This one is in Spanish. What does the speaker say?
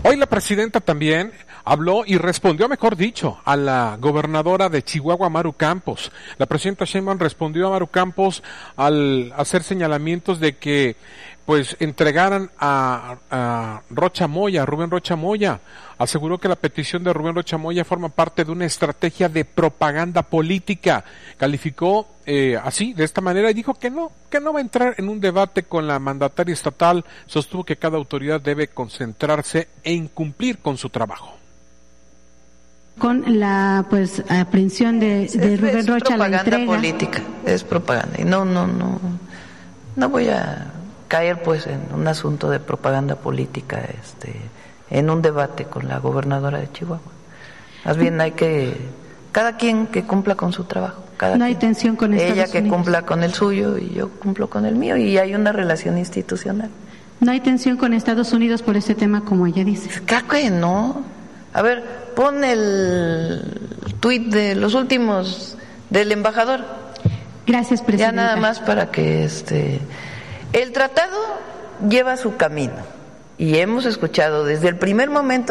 Hoy la presidenta también habló y respondió, mejor dicho, a la gobernadora de Chihuahua, Maru Campos. La presidenta Sheinbaum respondió a Maru Campos al hacer señalamientos de que pues entregaran a Rocha Moya, a Rubén Rocha Moya. Aseguró que la petición de Rubén Rocha Moya forma parte de una estrategia de propaganda política. Calificó así, de esta manera, y dijo que no va a entrar en un debate con la mandataria estatal. Sostuvo que cada autoridad debe concentrarse en cumplir con su trabajo. Con la aprehensión de Rubén Rocha, la entrega. Es propaganda política, es propaganda. Y no voy a caer en un asunto de propaganda política, en un debate con la gobernadora de Chihuahua. Más bien hay que, cada quien que cumpla con su trabajo. No hay tensión con Estados Unidos. Ella que cumpla con el suyo y yo cumplo con el mío, y hay una relación institucional. No hay tensión con Estados Unidos por este tema, como ella dice. Claro que no. A ver, pon el tuit de los últimos del embajador. Gracias, presidenta. Ya nada más para que el tratado lleva su camino y hemos escuchado desde el primer momento